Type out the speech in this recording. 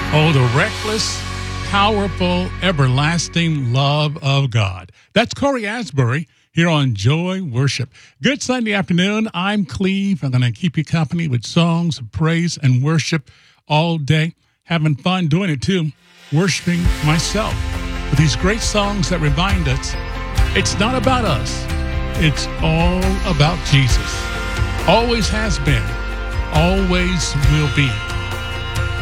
Oh, the reckless, powerful, everlasting love of God. That's Corey Asbury here on Joy Worship. Good Sunday afternoon. I'm Cleve. I'm going to keep you company with songs of praise and worship all day. Having fun doing it too. Worshiping myself with these great songs that remind us it's not about us. It's all about Jesus. Always has been. Always will be.